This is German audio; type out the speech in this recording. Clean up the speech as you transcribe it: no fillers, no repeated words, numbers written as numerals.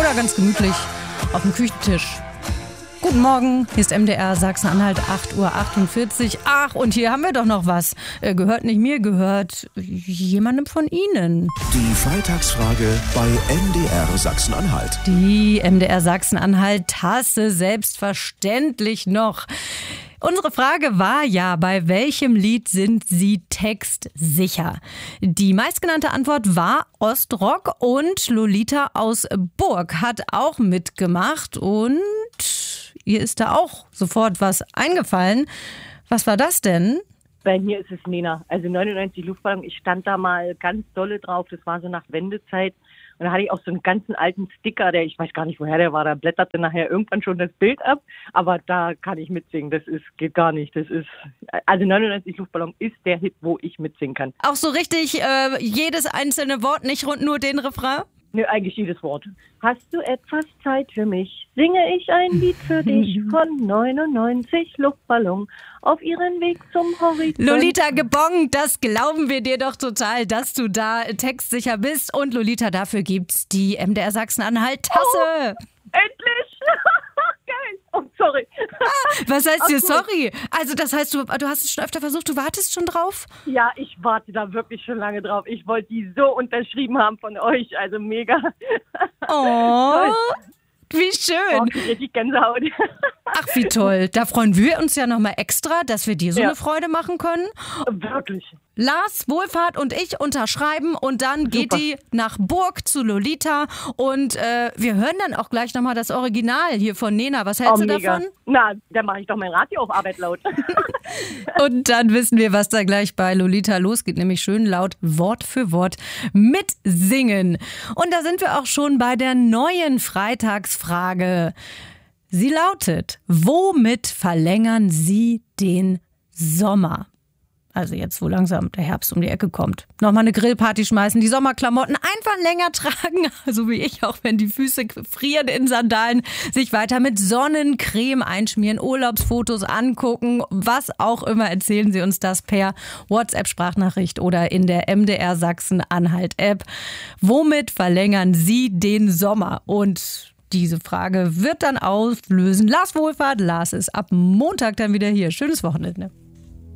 oder ganz gemütlich auf dem Küchentisch. Guten Morgen, hier ist MDR Sachsen-Anhalt, 8:48 Uhr. Ach, und hier haben wir doch noch was. Gehört nicht mir, gehört jemandem von Ihnen. Die Freitagsfrage bei MDR Sachsen-Anhalt. Die MDR Sachsen-Anhalt-Tasse selbstverständlich noch. Unsere Frage war ja, bei welchem Lied sind Sie textsicher? Die meistgenannte Antwort war Ostrock und Lolita aus Burg hat auch mitgemacht und ihr ist da auch sofort was eingefallen. Was war das denn? Bei mir ist es Nena, also 99 Luftballon. Ich stand da mal ganz dolle drauf, das war so nach Wendezeit. Und da hatte ich auch so einen ganzen alten Sticker, ich weiß gar nicht, woher der war, da blätterte nachher irgendwann schon das Bild ab. Aber da kann ich mitsingen, geht gar nicht. Also 99 Luftballon ist der Hit, wo ich mitsingen kann. Auch so richtig jedes einzelne Wort, nicht nur den Refrain? Nö, eigentlich jedes Wort. Hast du etwas Zeit für mich? Singe ich ein Lied für dich von 99 Luftballon auf ihren Weg zum Horizont. Lolita gebongt, das glauben wir dir doch total, dass du da textsicher bist. Und Lolita, dafür gibt's die MDR Sachsen-Anhalt-Tasse. Oh, endlich! Geil! Oh, sorry. Was heißt dir sorry? Also das heißt, du hast es schon öfter versucht, du wartest schon drauf? Ja, ich warte da wirklich schon lange drauf. Ich wollte die so unterschrieben haben von euch, also mega. Oh, wie schön. Oh, ich krieg die Gänsehaut. Ach, wie toll. Da freuen wir uns ja nochmal extra, dass wir dir so eine Freude machen können. Wirklich. Lars, Wohlfahrt und ich unterschreiben und dann geht die nach Burg zu Lolita und wir hören dann auch gleich nochmal das Original hier von Nena. Was hältst du mega davon? Na, dann mache ich doch mein Radio auf Arbeit laut. Und dann wissen wir, was da gleich bei Lolita losgeht, nämlich schön laut Wort für Wort mitsingen. Und da sind wir auch schon bei der neuen Freitagsfrage. Sie lautet, womit verlängern Sie den Sommer? Also jetzt, wo langsam der Herbst um die Ecke kommt. Nochmal eine Grillparty schmeißen, die Sommerklamotten einfach länger tragen, so wie ich, auch wenn die Füße frieren in Sandalen, sich weiter mit Sonnencreme einschmieren, Urlaubsfotos angucken, was auch immer. Erzählen Sie uns das per WhatsApp-Sprachnachricht oder in der MDR Sachsen-Anhalt-App. Womit verlängern Sie den Sommer? Und diese Frage wird dann auslösen Lars Wohlfahrt. Lars ist ab Montag dann wieder hier. Schönes Wochenende.